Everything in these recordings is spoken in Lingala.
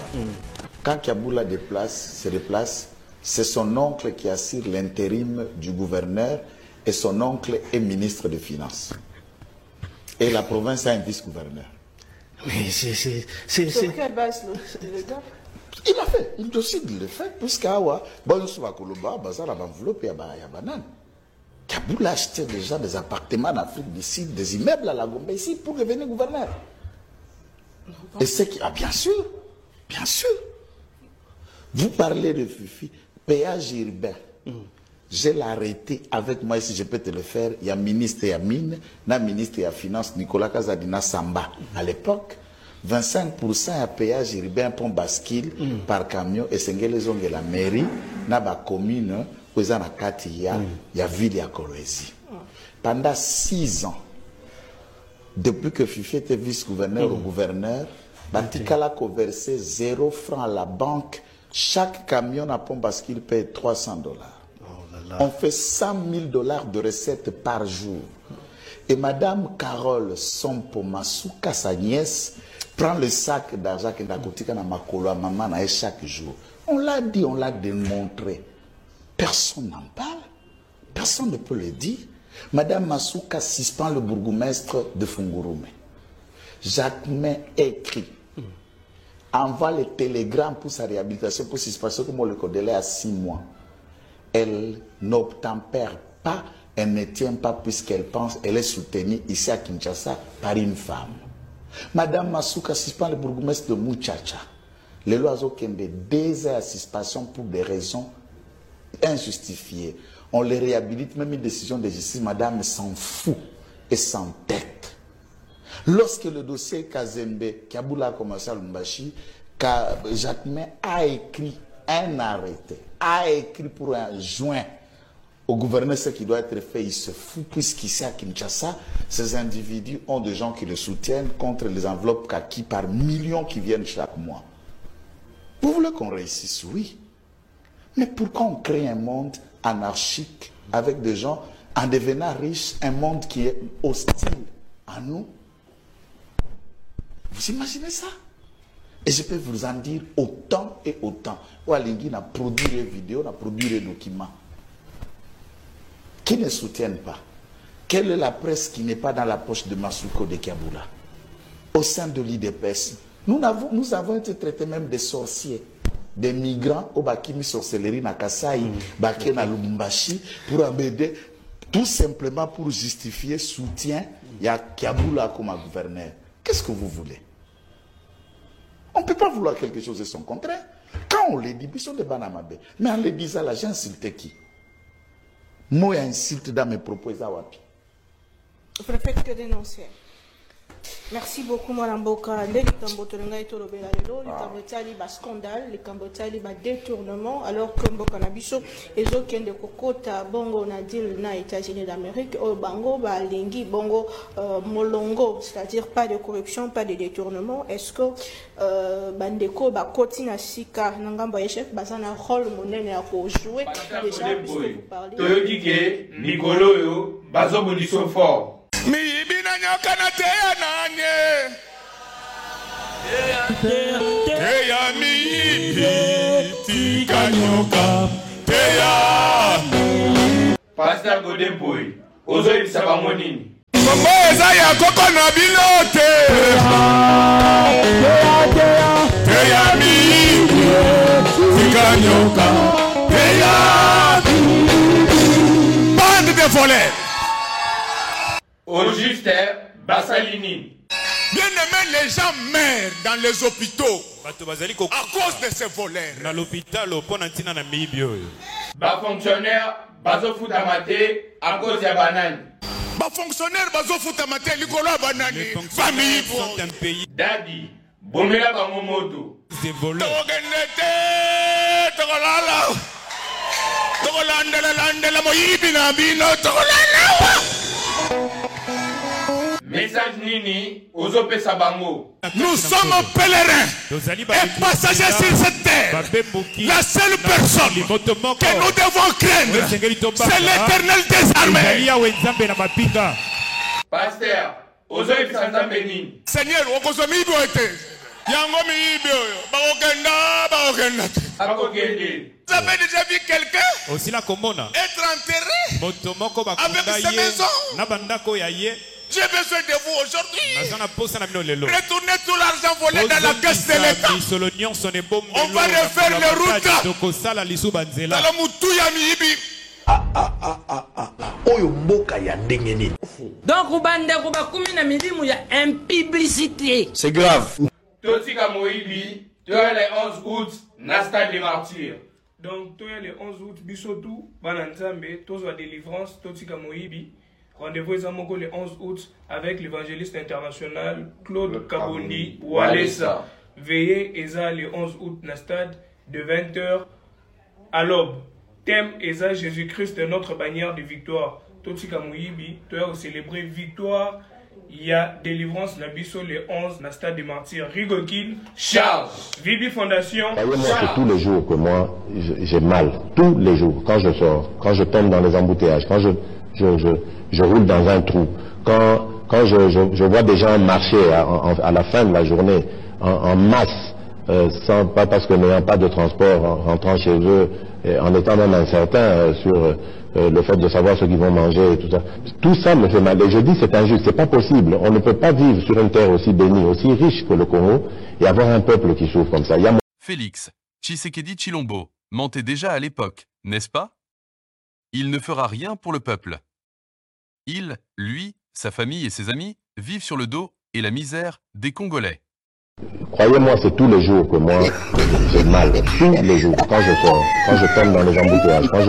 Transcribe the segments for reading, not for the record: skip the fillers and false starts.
Quand Kiaboula se déplace, c'est son oncle qui assure l'intérim du gouverneur et son oncle est ministre des Finances. Et la province a un vice-gouverneur. Mais c'est... Sur quelle base le gars? Il a fait, il décide de le faire, puisqu'Awa, bon, on va Koloba, Bazar, enveloppe, il y a banane. Kiaboula achetait déjà des appartements en Afrique du Sud, des immeubles à la Gombe ici pour devenir gouverneur. Et c'est qui. Ah, bien sûr, bien sûr. Vous parlez de Fifi, péage urbain. Je l'ai arrêté avec moi, si je peux te le faire. Il y a ministre et Mine, il y a ministre et Finance, Nicolas Kazadina Samba. À l'époque, 25% à péage urbain pour bascule par camion et c'est la mairie, na ba commune, où il y a ville et Kolwezi. Pendant 6 ans, depuis que Fifi était vice-gouverneur ou gouverneur, Batikala a versé 0 francs à la banque. Chaque camion à pont bascule paye $300. On fait $100 000 de recettes par jour. Et Madame Carole Sompo Masuka, sa nièce, prend le sac d'argent que Nakotika na makolo à maman chaque jour. On l'a dit, on l'a démontré. Personne n'en parle. Personne ne peut le dire. Madame Masuka suspend le bourgmestre de Fungurume. Jacquemin écrit, envoie les télégrammes pour sa réhabilitation, pour suspension, comme on le connaît à 6 mois. Elle n'obtempère pas, elle ne tient pas puisqu'elle pense, elle est soutenue ici à Kinshasa par une femme. Madame Masuka suspend le bourgmestre de Muchacha. Les lois ont 2 ans à suspension pour des raisons injustifiées. On les réhabilite, même une décision de justice, madame s'en fout et s'entête. Lorsque le dossier Kazembe, Kiaboula a commencé à Lumbashi, Jacquemin a écrit un arrêté, a écrit pour un joint au gouverneur ce qui doit être fait, il se fout, puisqu'ici à Kinshasa, ces individus ont des gens qui le soutiennent contre les enveloppes kaki par millions qui viennent chaque mois. Vous voulez qu'on réussisse? Oui. Mais pourquoi on crée un monde anarchique avec des gens en devenant riches, un monde qui est hostile à nous? Vous imaginez ça? Et je peux vous en dire autant et autant. Oualingui a produit des vidéos, a produit des documents qui ne soutiennent pas. Quelle est la presse qui n'est pas dans la poche de Masuko de Kiaboula? Au sein de l'IDPS, nous avons été traités même des sorciers, des migrants au Bakimi sorcellerie na Kasai, Baké na Lubumbashi, pour embêter, tout simplement pour justifier soutien, il y a Kiaboula comme gouverneur. Qu'est-ce que vous voulez? On ne peut pas vouloir quelque chose de son contraire. Quand on le dit, ils sont des banamabé. Mais en le disant là, j'ai insulté qui? Moi, insulte dans mes propos, Zawapi. Vous ne faites que dénoncer. Merci beaucoup, Mme Boka. Les Cambotolanga et Tolobela, les Cambotali, bas scandale, les Cambotali, bas détournement, alors que Mboka Nabiso, et autres de Kokota, Bongo, Nadil, na États-Unis d'Amérique, au Bango, ba Lingi, Bongo, Molongo, c'est-à-dire pas de corruption, pas de détournement. Est-ce que Bandeko, ba Kotina Sika, Nangamba chef, Bazana rôle monnaie à jouer déjà, puisque vous parlez. Toyodike, Nicolo, yo, Bazo Boniso fort. Mi ibina nyoka na teya nanye teya mi ibi tika nyoka teya Pasteur Godeboy, ozo ibisa bango nini? Kombo eza ya koko na bino te teya mi ibi tika nyoka teya bande de voleurs. Au juste, Bassalini. Bien aimé, les gens meurent dans les hôpitaux à cause de ces voleurs. Dans l'hôpital, Bas fonctionnaire, Bazo Foutamate, à cause de banane. Bas fonctionnaire, Bazo Foutamate, Nicolas Banani. Famille sont un pays. Daddy, Bomela Bangomoto. Des voleurs. Message Nini, Ozope Sabango. Nous sommes pèlerins et passagers sur cette terre. La seule personne que nous devons craindre, c'est l'Éternel des armées. Pasteur, Ozope Sanzambeni. Seigneur, Yango miyibi oyo. Bakokenda. Vous avez déjà vu quelqu'un être enterré avec sa maison? J'ai besoin de vous aujourd'hui. Retournez tout l'argent volé dans la caisse de l'État. On va refaire les routes. Donc, il y a une publicité. C'est grave. Totika Moïbi, tu as le 11 août, Nasta des martyrs. Donc, tu as le 11 août, Bissotou, Bananzambe, Tozo délivrance, Totika Moïbi. Rendez-vous le 11 août avec l'évangéliste international Claude Kabondi Walesa. Veillez Eza le 11 août na stade de 20h à l'aube. Thème Eza Jésus-Christ est notre bannière de victoire. Totika Moïbi, tu as célébré victoire. Il y a délivrance la biso le 11 na stade des martyrs. Rigokin, Charles, Vibi Fondation. Moi, c'est tous les jours que moi j'ai mal. Tous les jours. Quand je sors, quand je tombe dans les embouteillages, quand je roule dans un trou, quand je vois des gens marcher à la fin de la journée en masse, pas parce que n'ayant pas de transport, en rentrant chez eux, en étant même incertain sur le fait de savoir ce qu'ils vont manger et tout ça. Tout ça me fait mal. Et je dis c'est injuste, c'est pas possible. On ne peut pas vivre sur une terre aussi bénie, aussi riche que le Congo et avoir un peuple qui souffre comme ça. Félix Tshisekedi Tshilombo mentait déjà à l'époque, n'est-ce pas? Il ne fera rien pour le peuple. Il, lui, sa famille et ses amis vivent sur le dos et la misère des Congolais. Croyez-moi, c'est tous les jours que moi j'ai mal. Tous les jours, quand je sors, quand je tombe dans les embouteillages, quand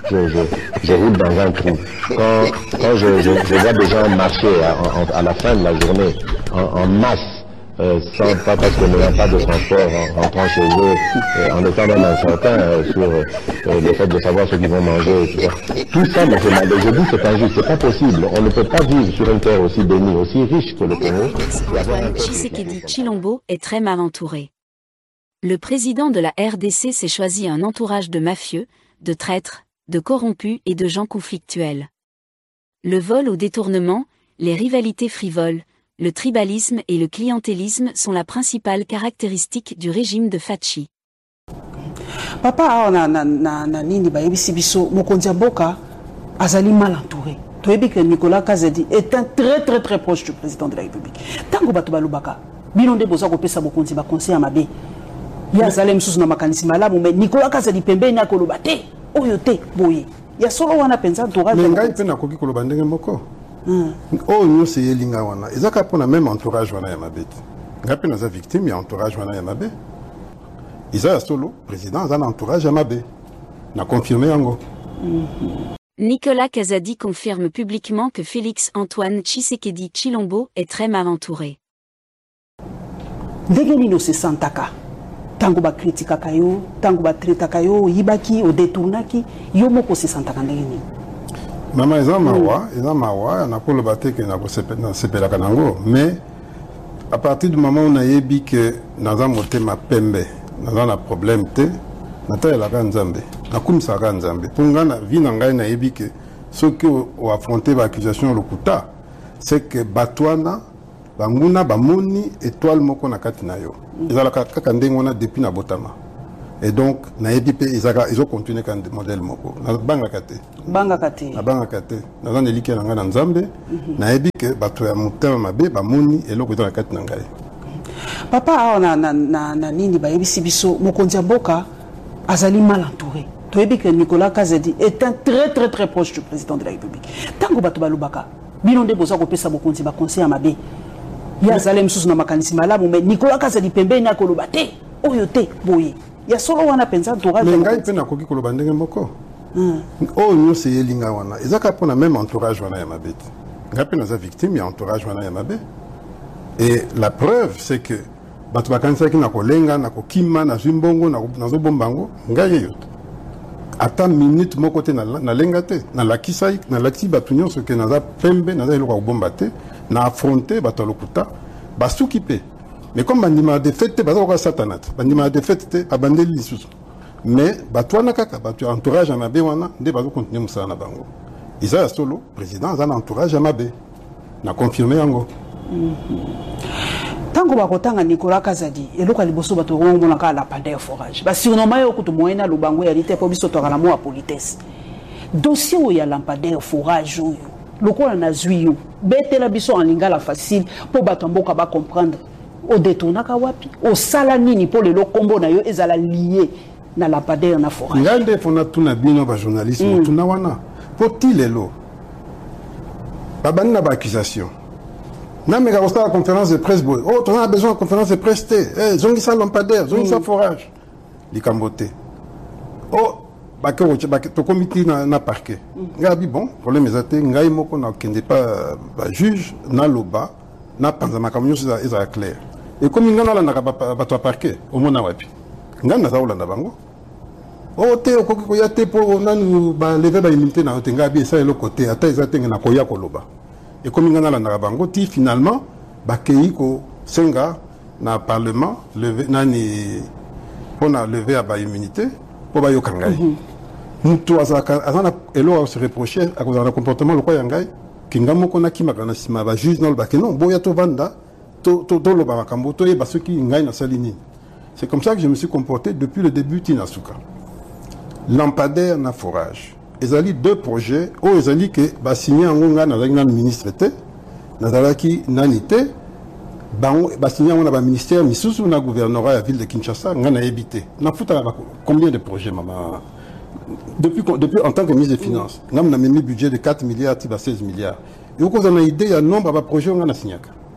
je roule dans un trou, quand je vois des gens marcher à la fin de la journée en masse, pas parce que n'ayant pas de transport, en rentrant chez eux, en étant même incertain sur le fait de savoir ce qu'ils vont manger et tout ça. Tout ça me fait mal. Et je dis c'est injuste, c'est pas possible. On ne peut pas vivre sur une terre aussi bénie, aussi riche que le Congo. Tshisekedi Tshilombo est très mal entouré. Le président de la RDC s'est choisi un entourage de mafieux, de traîtres, de corrompus et de gens conflictuels. Le vol au détournement, les rivalités frivoles, le tribalisme et le clientélisme sont la principale caractéristique du régime de Fachi. Papa na nini bayebisi biso mokonzi mboka azali mal entouré. Toyebi que Nicolas Kazadi est un très proche du président de la République. Tango bato balubaka bino nde boza kopesa mokonzi ba conseil mabe. Ya zalem susu na makanisi malamu mais Nicolas Kazadi pembeni akoloba te oyo te boye. Ya solo wana penza entourage. Ngai pe na koki koloba ndenge moko. Oh nous c'est yelinga wana ezaka pona même entourage wana ya mabete ngapi naza victime ya entourage wana ya mabe Isa solo président azana entourage ya mabe na confirmé yango. Nicolas Kazadi confirme publiquement que Félix Antoine Tshisekedi Tshilombo est très mal entouré. Ndenge nino se santaka tango ba critika kayo tango ba traita kayo yibaki o détournaki yo moko se santaka ndenge nini. Maman eza mawa na ko lobate ke na ko sepela kanango mais à partir du moment où on a yebi que naza motema pembe naza na problème te nata la nzambe na kumisa ka nzambe ponga na vie na ngai na yebi que ce que o affronter ba accusation lokuta c'est que batwana banguna bamoni étoile moko na kati na yo ezala kaka ndengo na depuis na botama. Et donc, naebi pe ils ont continué quand modèle moko. Na banga kate. Banga kate. Na banga kate. Na zan elike na ngana nzambe. Naebi ke bato ya mutema mabe ba moni eloko to na kate na ngai. Papa na nini ba yebisi biso mokonzi mboka azali mal entouré. Toyebi que Nicolas Kazadi est un très proche du président de la République. Tango bato balubaka bino nde boza kopesa mokonzi ba conseil mabe. Ya zalem susu na makanisi malamu mais Nicolas Kazadi pembeni akoloba te oyo te boye. Ya solo wana penza entourage. Mais ngai pe na koki koloba ndenge moko. Oh nous c'est yelinga wana ezaka pona même entourage wana ya mabete ngapi naza victime ya entourage wana ya mabe. Et la preuve c'est que bato bakanisa ki na kolenga na kokima na zimbongo na zo bombango ngai yo ata minute moko te na lenga te na lakisai na lati bato nyonso ke naza pembe naza eloko ya bomba te na affronter bato lokuta basuki pe. Mais comme bandima de fête baza ko satanat bandima de fête abandeli lisusu mais batwana kaka batu entourage à mabe wana nde bazo continuer musala na bango Isa solo président azana entourage à mabe na confirmer yango. tango bakotanga Nicolas Kazadi eloko liboso bato ngomona ka la pandeur forage ba surnommer yo kutu moyena lubango ya lite po biso to kana mo politesse dossier o ya lampadaire forage oyo lokola na zwiyo betela biso en lingala facile po bato mboka ba comprendre o détournaka wapi o sala nini po lelo kombo na yo ezala lié na lampadaire na forage ngande fona tuna bino ba journalisme tuna wana po tilelo babani na ba accusation na mega au la conférence de presse boy oh on a besoin de conférence de presse eh zongi sa lampadaire zongi sa forage li kambote oh bakero to comité na parquet ngabi bon problème ezate ngai moko na kende pas ba juge na loba na panza makamyo za clair et comme ngana la na ba to parquet au mona wapi ngana za ulanda bango oh te okoki ko ya te po nanu ba lever ba immunité na te ngabi ça le côté ata ezate na koya ko loba et comme ngana la na bango ti finalement bakei ko senga na parlement lever nani on a levé à ba immunité pour ba yokangai mutu azana elo se reprocher à cause d'un comportement le quoi yangai kinga moko na kimaka na sima ba juge na le ba non boya to vanda to lo ba makambo to yeba ceux qui ngai na salini. C'est comme ça que je me suis comporté depuis le début Tinasuka. Lampadaire na forage. Ezali deux projets o ezali que ba signé ngonga na la ministre té na dalaki nanité bango ba signé on a ba ministère misusu na gouvernorat la ville de Kinshasa ngana habité. Na futa combien de projets maman depuis en tant que ministre des Finances, nous avons mis un budget de 4 milliards à 16 milliards. Et vous avez une idée, il y a un nombre de projets qu'on a signé.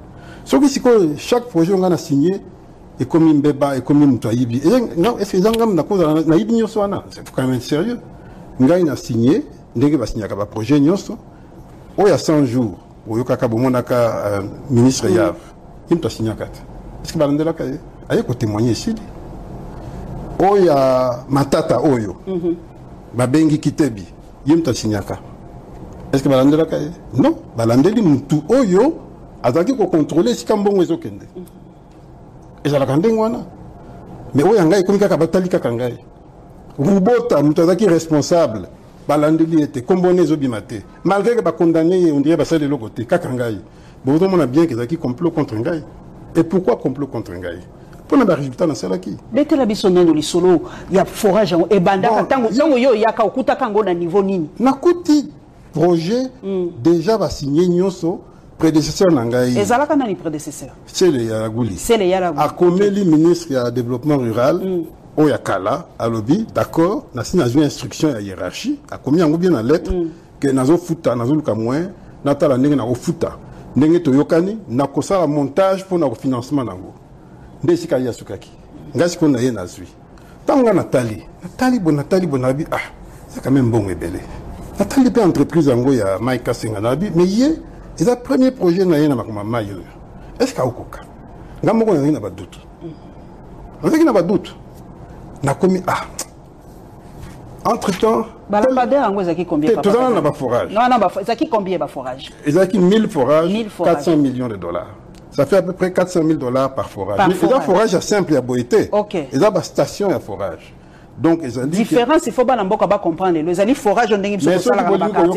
Chaque projet qu'on a signé est comme un bébé, est comme un moutoyibi. Est-ce que vous avez une idée? C'est quand même sérieux. Nous avons signé, nous avons signé un projet. Il y a 100 jours, il y a un ministre Yav. Il a signé 4. Est-ce que vous avez là? Il y a témoigner ici. Il y a Matata Oyo. Babengi Kitebi, yemta signaka. Est-ce que balandela kaye? Non, balandeli mutu oyo azaki ko contrôler si kambongo ezokende. Ezala kandengwana. Mais oyo ngai komika ka batali kaka ngai. Rubota mutu azaki responsable. Balandeli était kombone ezobimate. Malgré que ba condamné on dirait ba sale lokote kaka ngai. Bon on a bien que ezaki complot contre ngai. Et pourquoi complot contre ngai? Pour le résultat dans celle qui. Bête la bisonne dans le solo, il y a forage et banda tango yo yaka okuta kango na niveau nini. Na kuti projet déjà va signer nyoso prédécesseur nangai. Ezalaka na ni prédécesseur. C'est le Yaraguli. C'est le Yaraguli. A Komeli ministre ya développement rural o yakala a lobby d'accord na signé une instruction à hiérarchie a commis en bien en lettre que nazo futa nazo luka moins na tala ndenge na futa ndenge to yokani na kosala montage pour na financement nango. Ndesika ya sukaki ngasi ko na ye na zui tanga Nathalie bonabi ah c'est quand même bon ebele Nathalie pe entreprise ngo ya Maika Senga nabi mais ye c'est le premier projet na ye na makoma mayo est-ce ka okoka ngamoko na ba doute na ba doute na komi ah entre temps lampadaire ngo zaki combien papa tout ça na ba forage non zaki combien ba forage ezaki 1000 forages 400 millions de dollars. Ça fait à peu près 400 000 $ par forage. Mais il y a un forage simple à Boïté. Ok. Il y a une station à forage. Donc, ils ont dit. Différence, il faut pas comprendre. Les alliés forage, on a une station à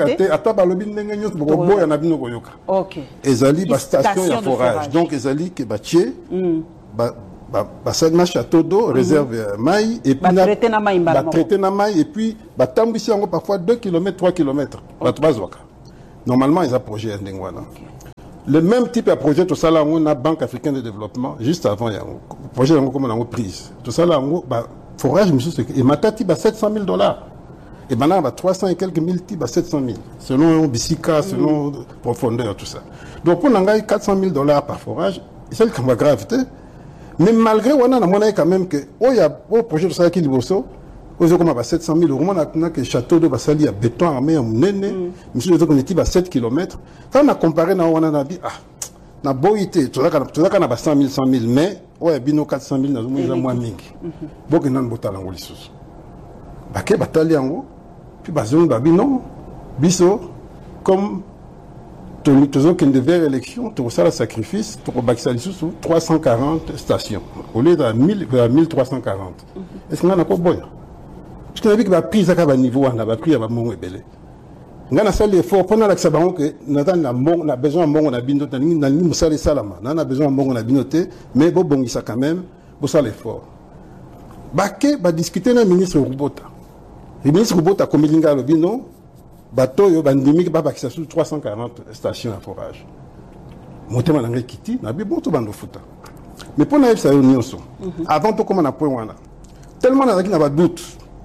ok. Ils ont dit une station à forage. Donc, ils ont dit que Batié, Bassadna château d'eau, réserve maï, et puis traité na maï, et puis, Batambissi, parfois 2 km, 3 km. Normalement, ils ont un projet à Ndengwana. Le même type de projet, tout ça là, on a Banque africaine de développement, juste avant, il y a un projet comme on a prise. Tout ça là, forage, et Matati, 700 000 $. Et maintenant, 300 et quelques mille types, 700 000. Selon Bissika, selon profondeur, tout ça. Donc, pour nous, 400 000 $ par forage, c'est comme gravité. Mais malgré, on a quand même que, il y a un projet de ça qui est beau. Aux comme 700 000 €, on a que château de Bassali à béton armé à Mounene, monsieur le on à 7 km. Quand on a comparé, on a dit, ah, na boité, tout ça, on a 100 000, mais, ouais, bino 400 000, on a moins mingi. Bon, on a un botal en Oulissus. Baké, batali en haut, puis bazon, babino, biso, comme, tout ce qui devait élection, tout ça, le sacrifice, pour Baksali sous 340 stations, au lieu de 1340. Est-ce qu'on a pas boya? Parce que la vie qui va pris à niveau, on a pris à mon ébélé. ngana sali effort pendant la sabango que na besoin mbongo na bino na ni musale salama na besoin mbongo na binoté mais bo bongisa quand même bo sala effort baké ba discuter na ministre Rubota le ministre Rubota komilinga lo bino bato yo bandimi ba bakisa sur 340 stations à forage motema na ngekiti na bi bon to bando futa mais pour na ça nyonso avant to comment na point wana tellement na zaki na ba doute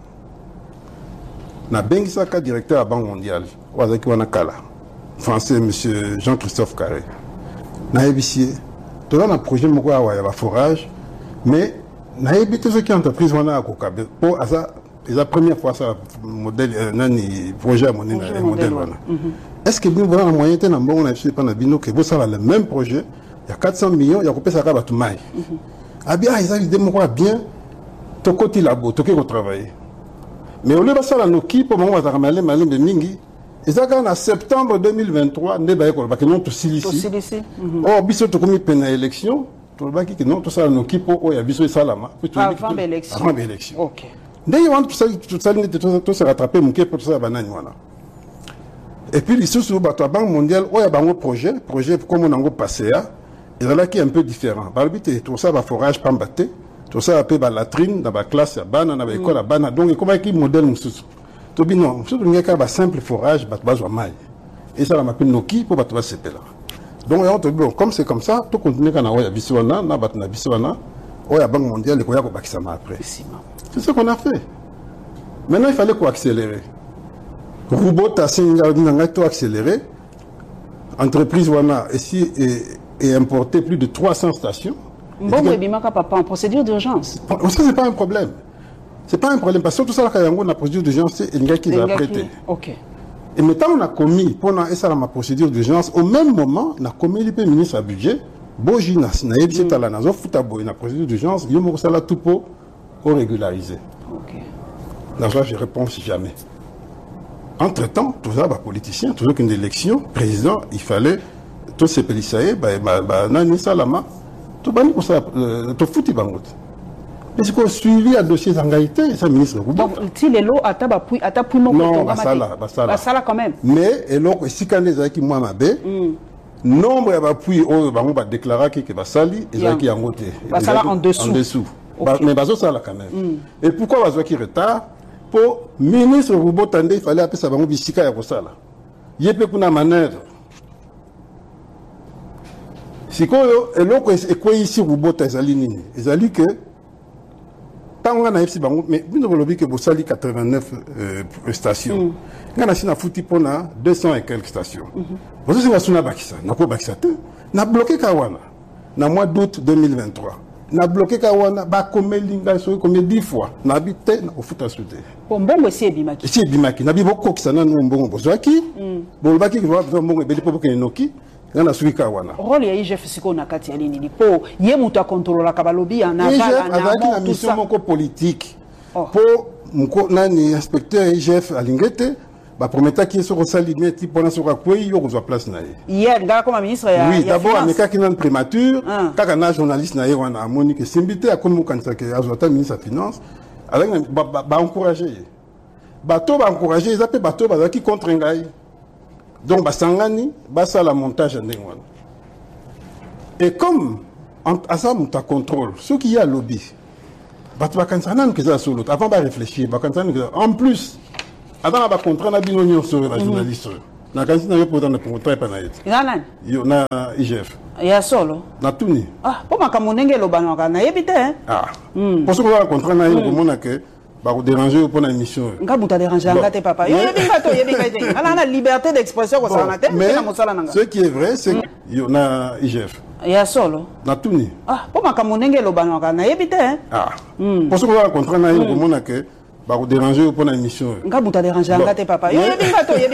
na bengisaka directeur à Banque mondiale wazaki wana kala français monsieur Jean-Christophe Carré na ebisie to na projet moko ya ba forage mais na ebité ce qui entreprise wana akokabe pour asa la première fois ça modèle nani projet à monnaie modèle wana est-ce que nous voilà la moyenne na mbongo na pas na bino que vous ça le même projet il y a 400 millions il y a coupé ça ka batu mai abia ils ont idée moko bien to côté labo to ke ko travailler mais au lieu de ça, la Noki, pour moi, ça malin de Mingi. Et ça, en septembre 2023, ne va pas que non tout ici. Oh, biso to comme peine élection, tout le baki que non tout ça la Noki pour oh ya biso salama. Avant l'élection. Avant l'élection. OK. D'ailleurs, tout ça tout se rattraper mon pour ça banane voilà. Et puis les sous bato Banque mondiale, oh ya bango projet comme on a passé là, et là qui est un peu différent. Par le but tout ça va forage pas battre. Tout ça appelle la latrine dans la classe à bana dans l'école à bana donc comment qui modèle nous tout bien non surtout il y a simple forage bat besoin mal et ça la m'appelle Noki pour battre ce là donc on te bon comme c'est comme ça tout continuer quand on a biswana na bat na biswana on a Banque mondiale le koya ko bakisa après c'est ce qu'on a fait maintenant il fallait quoi accélérer Rubota singa dinanga to accélérer entreprise wana ici et importer plus de 300 stations. Bon, mais papa, en procédure d'urgence. Ça, c'est pas un problème. C'est pas un problème. Parce que tout ça, quand il y a une procédure d'urgence, c'est un gars qui va prêter. Ok. Et maintenant, on a commis, pendant ma procédure d'urgence, au même moment, on a commis le ministre à budget, Boji Nasnaïb, c'est à la Nazo, Foutabo, une procédure d'urgence, il y a un tout pour régulariser. Ok. Dans ça, je réponds jamais. Entre-temps, tout ça, politicien, toujours qu'une élection, président, il fallait, tous ces policiers, Nani Salama, tout bani pour ça tout fouti bangot mais c'est qu'on suivi à dossier Zangaïté ça ministre donc si les lots à tapou non basala quand même mais et l'autre si quand les qui moi mabé nombre va puis au bango va déclarer que basali et ça qui en côté basala en dessous mais bazo ça là quand même et pourquoi bazo qui retard pour ministre Rubotande il fallait appeler ça bango bisika ya kosala yepé kuna manœuvre. Si et l'autre est quoi ici Rubota ezali nini ezali que tant on a ici bango mais nous avons que bosali 89 stations ngana sina futi pona 200 et quelques stations parce que c'est na bakisa na ko bakisa te na bloqué kawana na mois d'août 2023 na bloqué kawana ba komelinga so comme 10 fois na habité na ofuta soute mbongo si ebimaki na bibo kokisa na mbongo bozaki bolobaki que va mbongo ebeli popo ke noki. Rôle ya IGF siko na kati ya nini po ye mutu a contrôler ka balobi na bala na mission moko politique po mko nani inspecteur IGF alingete ba prometa ki so rosali meti pona so ka kwei yo kozwa place na ye hier ngala comme ministre ya oui d'abord ameka ki nan prémature kaka na journaliste na ye wana amoni que simbité a comme kanisa ke azota ministre ya finance avec ba encourager bato ba encourager ils appellent bato ba ki contre ngai. Donc, Basangani, basa la montage en Dengwan. Et comme, à ça, on contrôle, ce qui y a lobby, avant de réfléchir, en plus, avant de contrat, on a bien sur la journaliste. On a bien pour le contrat. Il y a IGF. Il y a solo. Na tuni. Ah, pour ma camonenge lo banaka na yebite hein. Ah. Pour ce qu'on a contrat na yebite, on a que bah déranger pour une émission. Nga buta déranger ngate papa. Yebinga ala na liberté d'expression ko sana te mais ce qui est vrai c'est qu'il y a IGF. Il y a solo. Na tuni. Ah, pour ma camonenge lo banaka na yebite hein. Ah. Pour ce qu'on a contrat na yebite, on a que bah déranger pour une émission. Nga buta déranger ngate papa. Yebinga